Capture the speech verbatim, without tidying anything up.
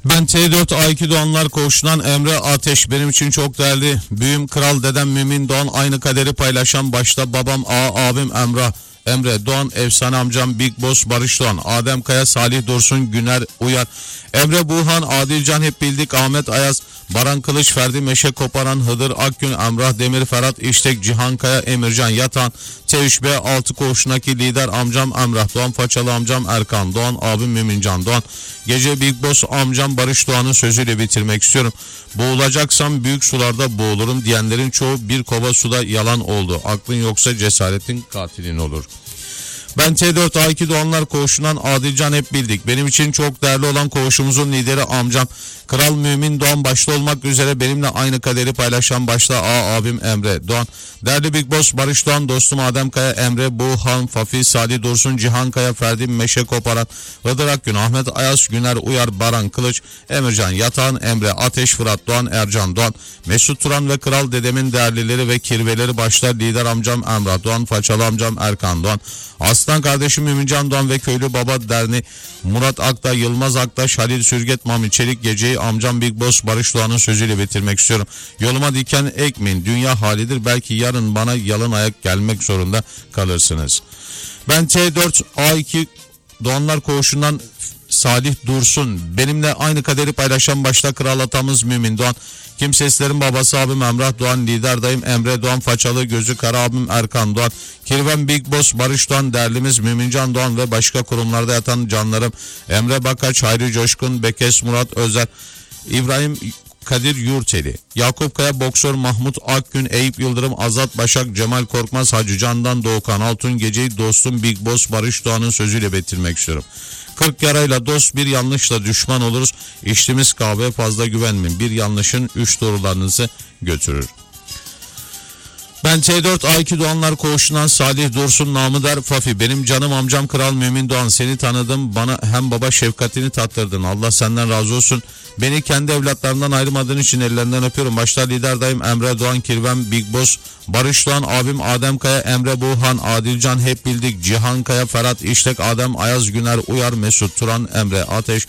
Ben T dört A iki Doğanlar Koğuşu'ndan Emre Ateş. Benim için çok değerli büyüm kral dedem Mümin Doğan, aynı kaderi paylaşan başta babam A, abim Emrah Emre Doğan, efsane amcam Big Boss Barış Doğan, Adem Kaya, Salih Dursun, Güner Uyar, Emre Buhan, Adilcan hep bildik, Ahmet Ayaz, Baran Kılıç, Ferdi Meşe Koparan, Hıdır Akgün, Emrah Demir, Ferhat İştek, Cihan Kaya, Emircan Yatan, T üç B altı koğuşundaki lider amcam Emrah Doğan, Façalı amcam Erkan Doğan, abim Mümincan Doğan. Gece Big Boss amcam Barış Doğan'ın sözüyle bitirmek istiyorum. Boğulacaksam büyük sularda boğulurum diyenlerin çoğu bir kova suda yalan oldu. Aklın yoksa cesaretin katilin olur. Ben T dört A iki Doğanlar Koğuşu'ndan Adilcan hep bildik. Benim için çok değerli olan koğuşumuzun lideri amcam Kral Mümin Doğan başta olmak üzere benimle aynı kaderi paylaşan başta A abim Emre Doğan. Değerli Big Boss Barış Doğan, dostum Adem Kaya, Emre Buhan, Fafi, Salih Dursun, Cihan Kaya, Ferdi Meşe Koparan, Hıdır Akgün, Ahmet Ayaz, Güner Uyar, Baran Kılıç, Emircan Yatan, Emre Ateş, Fırat Doğan, Ercan Doğan, Mesut Turan ve Kral dedemin değerlileri ve kirveleri başta lider amcam Emrah Doğan, Façalı amcam Erkan Doğan, Aslan kardeşim Mümincan Doğan ve Köylü Baba Derneği Murat Akta, Yılmaz Aktaş, Halil Sürget, Mami Çelik, geceyi amcam Big Boss Barış Doğan'ın sözüyle bitirmek istiyorum. Yoluma diken ekmeyin, dünya halidir, belki yarın bana yalın ayak gelmek zorunda kalırsınız. Ben T dört A iki Doğanlar Koğuşu'ndan Salih Dursun, benimle aynı kaderi paylaşan başta kral atamız Mümin Doğan, kimseslerin babası abim Emrah Doğan, lider dayım Emre Doğan, Façalı gözü kara abim Erkan Doğan, Kirven Big Boss Barış Doğan, değerlimiz Mümincan Doğan ve başka kurumlarda yatan canlarım Emre Bakaç, Hayri Coşkun, Bekes Murat Özer, İbrahim Kadir Yurteli, Yakup Kaya, Boksör Mahmut Akgün, Eyüp Yıldırım, Azat Başak, Cemal Korkmaz, Hacı Candan, Doğukan Altun, geceyi dostum Big Boss Barış Doğan'ın sözüyle bitirmek istiyorum. kırk yarayla dost, bir yanlışla düşman oluruz. İçtiğimiz kahveye fazla güvenmeyin. Bir yanlışın üç doğrularınızı götürür. Ben T dört A iki Doğanlar Koğuşu'ndan Salih Dursun, namı der Fafi. Benim canım amcam Kral Mümin Doğan, seni tanıdım, bana hem baba şefkatini tattırdın. Allah senden razı olsun. Beni kendi evlatlarımdan ayırmadığın için ellerinden öpüyorum. Başta lider dayım Emre Doğan, Kirven Big Boss Barış Doğan, abim Adem Kaya, Emre Buhan, Adilcan hep bildik, Cihan Kaya, Ferhat İştek, Adem Ayaz, Güner Uyar, Mesut Turan, Emre Ateş,